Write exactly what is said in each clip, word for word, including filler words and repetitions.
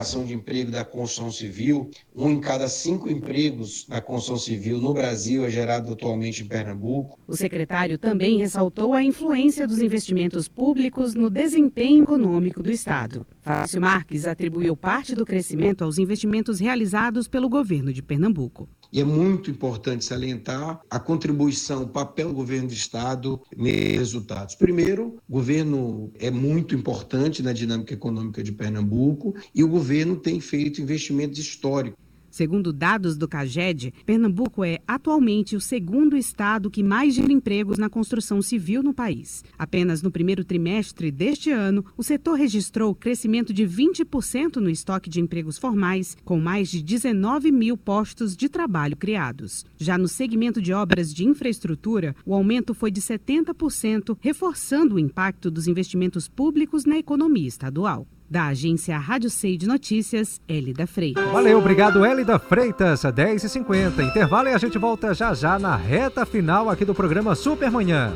de emprego da construção civil, um em cada cinco empregos na construção civil no Brasil é gerado atualmente em Pernambuco. O secretário também ressaltou a influência dos investimentos públicos no desempenho econômico do Estado. Fácio Marques atribuiu parte do crescimento aos investimentos realizados pelo governo de Pernambuco. E é muito importante salientar a contribuição, o papel do governo do Estado nesses resultados. Primeiro, o governo é muito importante na dinâmica econômica de Pernambuco e o governo tem feito investimentos históricos. Segundo dados do CAGED, Pernambuco é atualmente o segundo estado que mais gera empregos na construção civil no país. Apenas no primeiro trimestre deste ano, o setor registrou crescimento de vinte por cento no estoque de empregos formais, com mais de dezenove mil postos de trabalho criados. Já no segmento de obras de infraestrutura, o aumento foi de setenta por cento, reforçando o impacto dos investimentos públicos na economia estadual. Da agência Rádio Sei de Notícias, Hélida Freitas. Valeu, obrigado, Hélida Freitas, dez e cinquenta. Intervalo e a gente volta já já na reta final aqui do programa Supermanhã.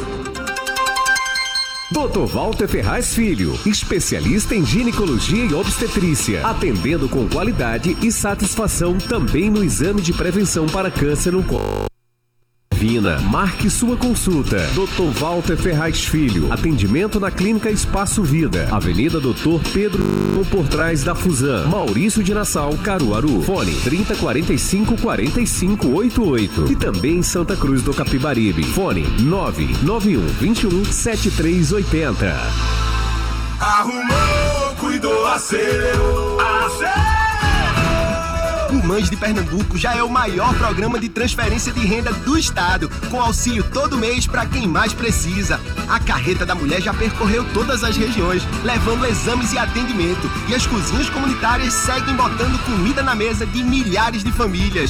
doutor Walter Ferraz Filho, especialista em ginecologia e obstetrícia, atendendo com qualidade e satisfação também no exame de prevenção para câncer no colo. Vina, marque sua consulta. doutor Walter Ferraz Filho. Atendimento na Clínica Espaço Vida. Avenida doutor Pedro, por trás da Fusan. Maurício de Nassau, Caruaru. Fone trinta, quarenta e cinco, quarenta e cinco, oitenta e oito. E também em Santa Cruz do Capibaribe. Fone nove nove um, vinte e um, setenta e três oitenta. Arrumou, cuidou, acelerou, acelerou. O Mães de Pernambuco já é o maior programa de transferência de renda do estado, com auxílio todo mês para quem mais precisa. A Carreta da Mulher já percorreu todas as regiões, levando exames e atendimento. E as cozinhas comunitárias seguem botando comida na mesa de milhares de famílias.